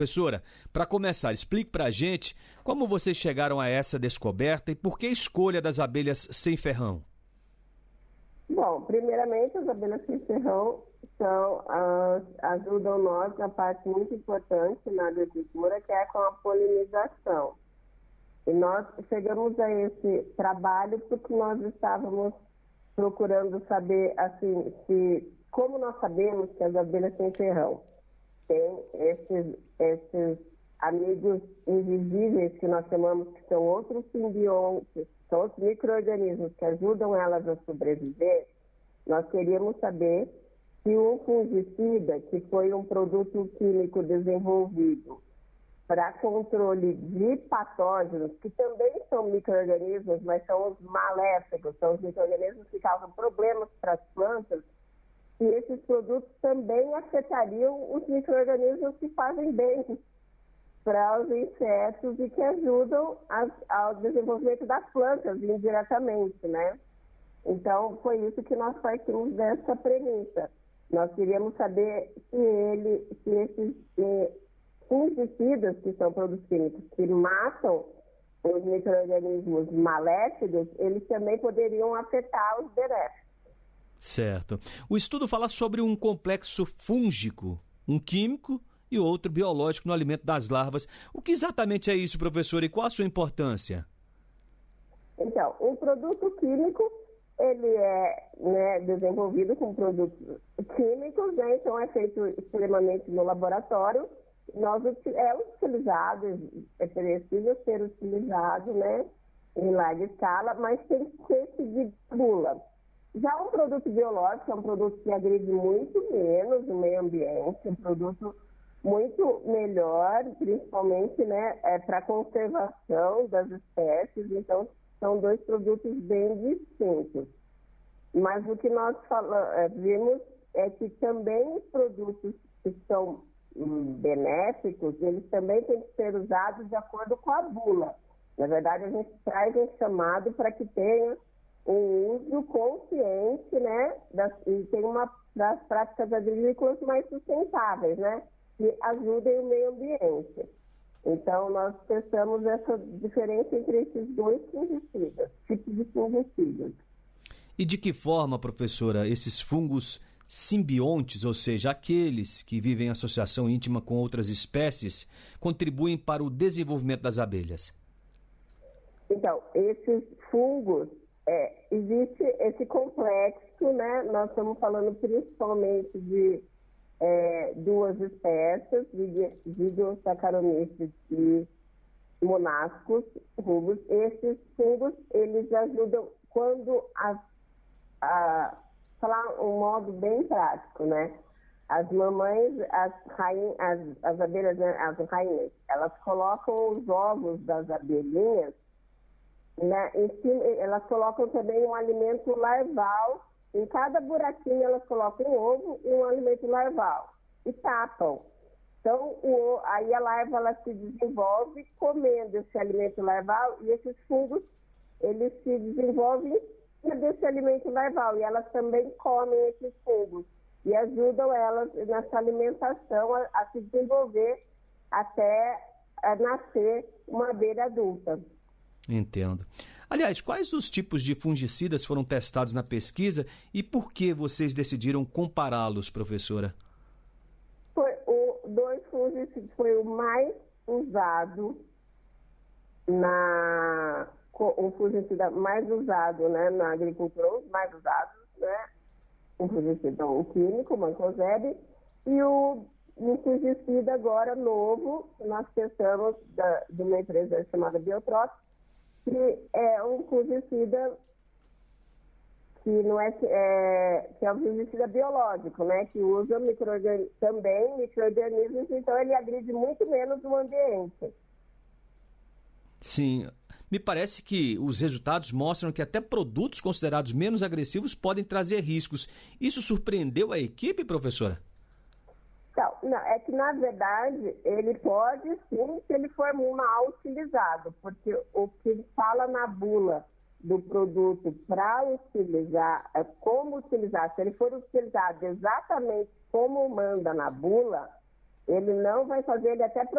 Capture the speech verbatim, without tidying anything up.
Professora, para começar, explique para a gente como vocês chegaram a essa descoberta e por que a escolha das abelhas sem ferrão. Bom, primeiramente, as abelhas sem ferrão são, as, ajudam nós na parte muito importante na agricultura, que é com a polinização. E nós chegamos a esse trabalho porque nós estávamos procurando saber, assim, se, como nós sabemos que as abelhas sem ferrão têm esses, esses amigos invisíveis que nós chamamos que são outros simbiontes, são outros micro-organismos que ajudam elas a sobreviver. Nós queríamos saber se um fungicida, que foi um produto químico desenvolvido para controle de patógenos, que também são micro-organismos, mas são os maléficos, são os micro-organismos que causam problemas para as plantas, e esses produtos também afetariam os micro-organismos que fazem bem para os insetos e que ajudam as, ao desenvolvimento das plantas indiretamente, né? Então, foi isso que nós partimos dessa premissa. Nós queríamos saber se, ele, se esses eh, fungicidas, que são produtos químicos que matam os micro-organismos maléficos, eles também poderiam afetar os benéficos. Certo. O estudo fala sobre um complexo fúngico, um químico e outro biológico no alimento das larvas. O que exatamente é isso, professor, e qual a sua importância? Então, um produto químico, ele é, né, desenvolvido com produtos químicos, né, então é feito extremamente no laboratório. Nós, é utilizado, é preciso ser utilizado, né, em larga escala, mas tem que ser seguido de bula. Já um produto biológico é um produto que agride muito menos o meio ambiente, um produto muito melhor, principalmente, né, é, para a conservação das espécies. Então, são dois produtos bem distintos. Mas o que nós fala, é, vimos é que também os produtos que são hum, benéficos, eles também têm que ser usados de acordo com a bula. Na verdade, a gente traz um chamado para que tenha um uso consciente, né, das, e tem uma das práticas agrícolas mais sustentáveis, né, que ajudem o meio ambiente. Então, nós testamos essa diferença entre esses dois fungicidas, tipos de fungicidas. E de que forma, professora, esses fungos simbiontes, ou seja, aqueles que vivem em associação íntima com outras espécies, contribuem para o desenvolvimento das abelhas? Então, esses fungos, É, existe esse complexo, né? Nós estamos falando principalmente de é, duas espécies, Vidium saccharomyces e monascus rubus. Esses fungos, eles ajudam quando, as, a, falar um modo bem prático, né? As mamães, as, rainhas, as, as abelhas, né? As rainhas, elas colocam os ovos das abelhinhas, né, em cima, elas colocam também um alimento larval. Em cada buraquinho elas colocam um ovo e um alimento larval e tapam. Então, o, aí a larva ela se desenvolve comendo esse alimento larval e esses fungos eles se desenvolvem em cima desse alimento larval e elas também comem esses fungos e ajudam elas nessa alimentação a, a se desenvolver até a nascer uma abelha adulta. Entendo. Aliás, quais os tipos de fungicidas foram testados na pesquisa e por que vocês decidiram compará-los, professora? Foi o dois fungicidas foi o mais usado na o fungicida mais usado, né, na agricultura, os mais usados, né? O fungicida o químico, o mancozeb, e o um fungicida agora novo que nós testamos da, de uma empresa chamada Biotrop, que é um fungicida que não é, é que é um fungicida biológico, né? Que usa micro-organismos, também micro-organismos, então ele agride muito menos o ambiente. Sim, me parece que os resultados mostram que até produtos considerados menos agressivos podem trazer riscos. Isso surpreendeu a equipe, professora? Então, não, é que, na verdade, ele pode sim, se ele for mal utilizado, porque o que fala na bula do produto para utilizar, é como utilizar, se ele for utilizado exatamente como manda na bula, ele não vai fazer, ele até